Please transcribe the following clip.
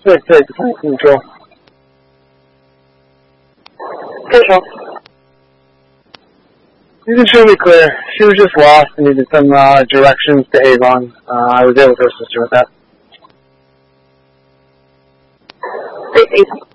Take control. Control. You can show me clear. She was just lost and needed some directions to Avon. I was able to assist her with that. Great, thanks.